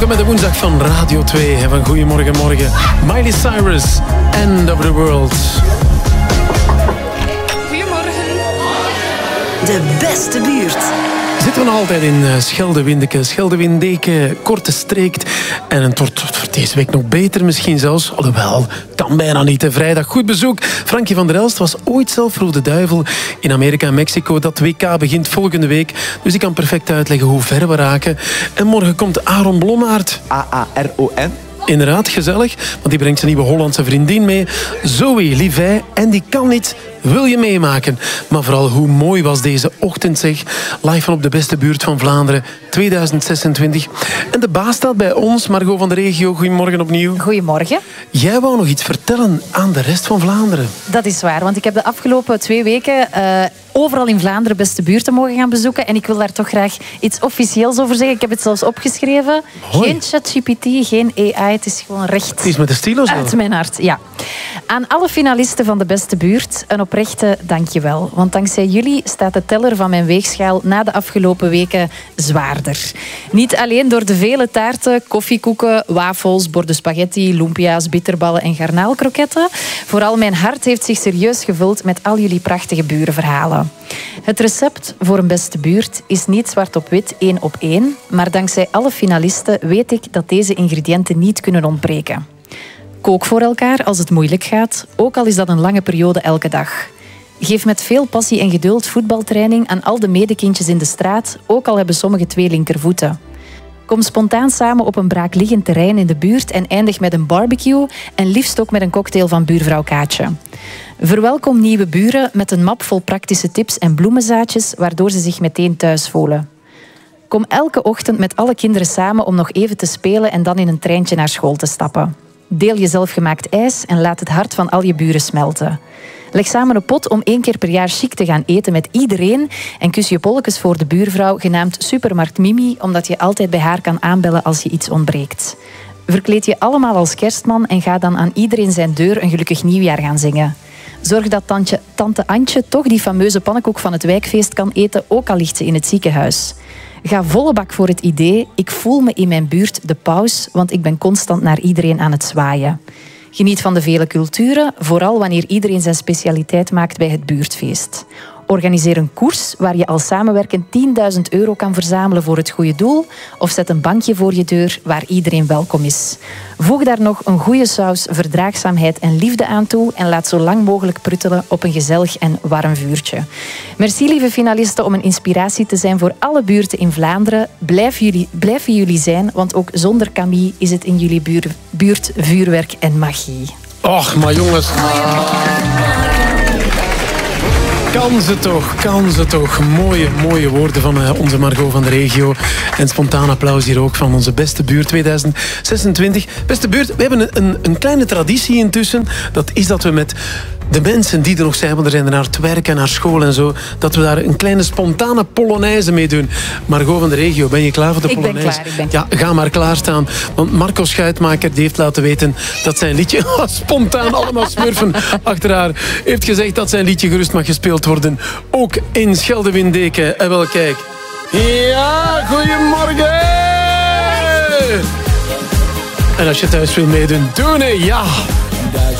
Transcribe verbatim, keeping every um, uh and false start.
Met de woensdag van Radio twee en van Goedemorgen Morgen. Miley Cyrus, End of the World. Goedemorgen. De beste buurt. Zitten we nog altijd in Scheldewindeke, Scheldewindeke, korte streekt. En het wordt voor deze week nog beter misschien zelfs. Alhoewel, kan bijna niet. Hè. Vrijdag goed bezoek. Frankie van der Elst was ooit zelf Rode Duivel in Amerika en Mexico. Dat W K begint volgende week. Dus ik kan perfect uitleggen hoe ver we raken. En morgen komt Aaron Blommaert. A A R O N. Inderdaad, gezellig. Want die brengt zijn nieuwe Hollandse vriendin mee. Zoe Livij. En die kan niet, wil je meemaken. Maar vooral, hoe mooi was deze ochtend, zeg. Live van op de beste buurt van Vlaanderen tweeduizend zesentwintig. En de baas staat bij ons, Margot van de regio. Goedemorgen opnieuw. Goedemorgen. Jij wou nog iets vertellen aan de rest van Vlaanderen. Dat is waar, want ik heb de afgelopen twee weken uh, overal in Vlaanderen beste buurten mogen gaan bezoeken. En ik wil daar toch graag iets officieels over zeggen. Ik heb het zelfs opgeschreven. Hoi. Geen ChatGPT, geen A I. Het is gewoon recht Het is met de stilo zo. uit mijn hart. Ja. Aan alle finalisten van de beste buurt een oprechte dankjewel. Want dankzij jullie staat de teller van mijn weegschaal na de afgelopen weken zwaarder. Niet alleen door de vele taarten, koffiekoeken, wafels, borden spaghetti, lumpia's, bitterballen en garnaalkroketten. Vooral mijn hart heeft zich serieus gevuld met al jullie prachtige burenverhalen. Het recept voor een beste buurt is niet zwart op wit, één op één. Maar dankzij alle finalisten weet ik dat deze ingrediënten niet kunnen ontbreken. Kook voor elkaar als het moeilijk gaat, ook al is dat een lange periode elke dag. Geef met veel passie en geduld voetbaltraining aan al de medekindjes in de straat, ook al hebben sommigen twee linkervoeten. Kom spontaan samen op een braakliggend terrein in de buurt en eindig met een barbecue en liefst ook met een cocktail van buurvrouw Kaatje. Verwelkom nieuwe buren met een map vol praktische tips en bloemenzaadjes, waardoor ze zich meteen thuis voelen. Kom elke ochtend met alle kinderen samen om nog even te spelen en dan in een treintje naar school te stappen. Deel je zelfgemaakt ijs en laat het hart van al je buren smelten. Leg samen een pot om één keer per jaar chic te gaan eten met iedereen en kus je bolletjes voor de buurvrouw, genaamd Supermarkt Mimi, omdat je altijd bij haar kan aanbellen als je iets ontbreekt. Verkleed je allemaal als kerstman en ga dan aan iedereen zijn deur een gelukkig nieuwjaar gaan zingen. Zorg dat tante, tante Antje toch die fameuze pannenkoek van het wijkfeest kan eten, ook al ligt ze in het ziekenhuis. Ga volle bak voor het idee, ik voel me in mijn buurt de paus, want ik ben constant naar iedereen aan het zwaaien. Geniet van de vele culturen, vooral wanneer iedereen zijn specialiteit maakt bij het buurtfeest. Organiseer een koers waar je al samenwerkend tienduizend euro kan verzamelen voor het goede doel, of zet een bankje voor je deur waar iedereen welkom is. Voeg daar nog een goede saus verdraagzaamheid en liefde aan toe en laat zo lang mogelijk pruttelen op een gezellig en warm vuurtje. Merci lieve finalisten om een inspiratie te zijn voor alle buurten in Vlaanderen. Blijf jullie, blijven jullie zijn, want ook zonder Camille is het in jullie buurt, buurt vuurwerk en magie. Och, maar jongens. Kan ze toch, kan ze toch. Mooie, mooie woorden van uh, onze Margot van de regio. En spontaan applaus hier ook van onze beste buurt tweeduizend zesentwintig. Beste buurt, we hebben een, een, een kleine traditie intussen. Dat is dat we met de mensen die er nog zijn, want er zijn er naar het werk en naar school en zo, dat we daar een kleine spontane polonaise mee doen. Margot van de regio, ben je klaar voor de ik polonaise? Ben klaar, ik ben klaar. Ja, ga maar klaarstaan. Want Marco Schuitmaker die heeft laten weten dat zijn liedje spontaan allemaal smurfen achter haar heeft gezegd dat zijn liedje gerust mag gespeeld worden. Ook in Scheldewindeke. En wel, kijk. Ja, goedemorgen! En als je thuis wil meedoen, doen hè, ja!